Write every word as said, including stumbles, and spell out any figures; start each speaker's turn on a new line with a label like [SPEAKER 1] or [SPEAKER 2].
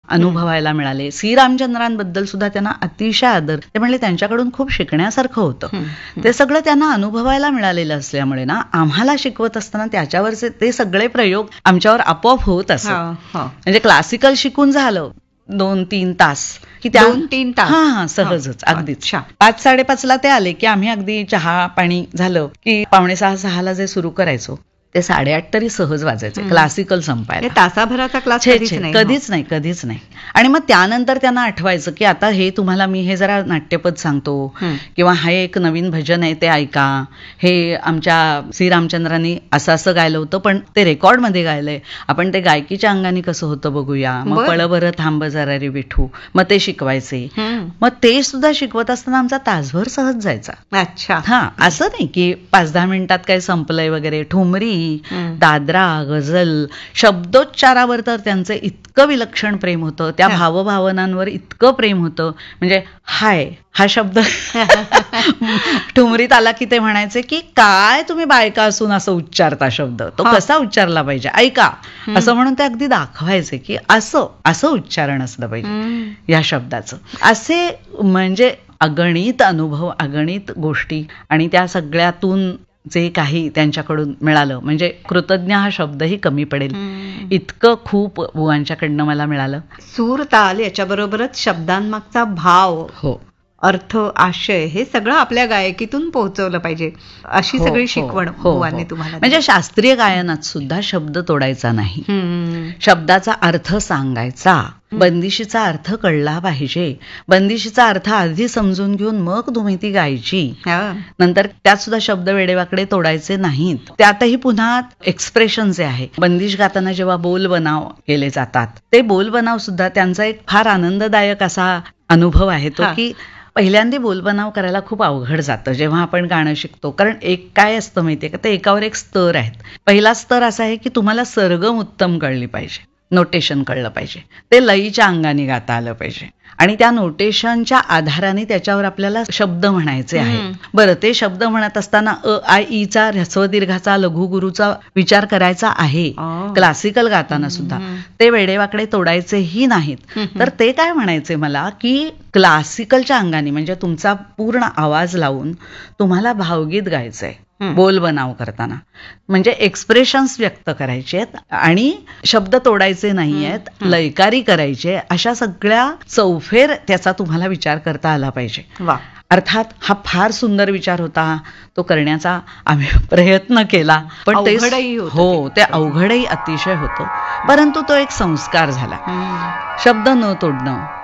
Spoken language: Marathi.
[SPEAKER 1] अनुभवायला मिळाले. श्रीरामचंद्रांबद्दल सुद्धा त्यांना अतिशय आदर, ते म्हणले त्यांच्याकडून खूप शिकण्यासारखं होतं. ते सगळं त्यांना अनुभवायला मिळालेलं असल्यामुळे ना आम्हाला शिकवत असताना त्याच्यावरचे ते सगळे प्रयोग आमच्यावर आपोआप होत असत. म्हणजे क्लासिकल शिकून झालं दोन तीन तास की त्या
[SPEAKER 2] दोन तीन तास
[SPEAKER 1] हा हा सहजच अगदीच. पाच साडेपाचला ते आले की आम्ही अगदी चहा पाणी झालं की पावणे सहा सहाला जे सुरू करायचो ते साडेआठ तरी सहज वाजायचे क्लासिकल संपायला.
[SPEAKER 2] तासाभराचा क्लास
[SPEAKER 1] कधीच नाही कधीच नाही. आणि मग त्यानंतर त्यांना आठवायचं की आता हे तुम्हाला मी हे जरा नाट्यपद सांगतो किंवा हे एक नवीन भजन आहे ते ऐका, हे आमच्या श्रीरामचंद्रांनी असं असं गायलं होतं पण ते रेकॉर्ड मध्ये गायलंय, आपण ते गायकीच्या अंगाने कसं होतं बघूया, मग पळ बरं थांब जरा रे विठू, मग ते शिकवायचे. मग ते सुद्धा शिकवत असताना आमचा तासभर सहज जायचा.
[SPEAKER 2] अच्छा.
[SPEAKER 1] हा असं नाही की पाच दहा मिनिटात काही संपलंय वगैरे. ठुमरी, दादरा, गझल, शब्दोच्चारावर तर त्यांचं इतकं विलक्षण प्रेम होतं, त्या भावभावनांवर इतकं प्रेम होतं. म्हणजे हाय हा शब्द ठुमरीत आला की ते म्हणायचे की काय तुम्ही बायका असून असं उच्चारता शब्द, तो कसा उच्चारला पाहिजे ऐका, असं म्हणून ते अगदी दाखवायचे की असं असं उच्चारण असलं पाहिजे या शब्दाचं. असे म्हणजे अगणित अनुभव, अगणित गोष्टी, आणि त्या सगळ्यातून जे काही त्यांच्याकडून मिळालं म्हणजे कृतज्ञ हा शब्दही कमी पडेल इतकं खूप बुवांच्याकडनं मला मिळालं.
[SPEAKER 2] सूर ताल याच्याबरोबरच शब्दांमागचा भाव, हो, अर्थ, आशय हे सगळं आपल्या गायकीतून पोहोचवलं पाहिजे, अशी सगळी शिकवण बुवांनी तुम्हाला.
[SPEAKER 1] म्हणजे शास्त्रीय गायनात सुद्धा शब्द तोडायचा नाही, शब्दाचा अर्थ सांगायचा, बंदिशीचा अर्थ कळला पाहिजे, बंदिशीचा अर्थ आधी समजून घेऊन मग तुम्ही ती गायची. नंतर त्यात सुद्धा शब्द वेडेवाकडे तोडायचे नाहीत. त्यातही पुन्हा एक्सप्रेशन जे आहे, बंदिश गाताना जेव्हा बोल बनाव केले जातात ते बोल बनाव सुद्धा त्यांचा एक फार आनंददायक असा अनुभव आहे तो की पहिल्यांदा बोलबनाव करायला खूप अवघड जातं जेव्हा आपण गाणं शिकतो. कारण एक काय असतं माहितीये का, ते एकावर एक स्तर आहेत. पहिला स्तर असा आहे की तुम्हाला सरगम उत्तम कळली पाहिजे, नोटेशन कळलं पाहिजे, ते लयीच्या अंगाने गाता आलं पाहिजे, आणि त्या नोटेशनच्या आधाराने त्याच्यावर आपल्याला शब्द म्हणायचे आहेत. बरं, ते शब्द म्हणत असताना अ आय ई चा ह्रस्व दीर्घाचा लघु गुरुचा विचार करायचा आहे. क्लासिकल गाताना सुद्धा ते वेडेवाकडे तोडायचेही नाहीत. तर ते काय म्हणायचे मला की क्लासिकलच्या अंगाने म्हणजे तुमचा पूर्ण आवाज लावून तुम्हाला भावगीत गायचंय बोल बनाव करताना, म्हणजे एक्सप्रेशन्स व्यक्त करायचे आहेत आणि शब्द तोडायचे नाही आहेत, लयकारी करायचे, अशा सगळ्या चौफेर त्याचा तुम्हाला विचार करता आला पाहिजे.
[SPEAKER 2] वा.
[SPEAKER 1] अर्थात हा फार सुंदर विचार होता, तो करण्याचा आम्ही प्रयत्न केला, पण ते हो ते अवघडही अतिशय होतं, परंतु तो एक संस्कार झाला. शब्द न तोडणं